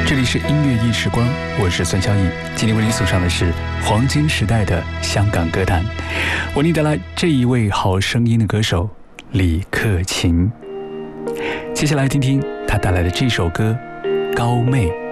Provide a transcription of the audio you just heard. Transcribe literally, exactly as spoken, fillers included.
这里是音乐一时光，我是孙小艺。今天为您送上的是黄金时代的香港歌坛，为您带来这一位好声音的歌手李克勤。接下来听听他带来的这首歌《高妹》。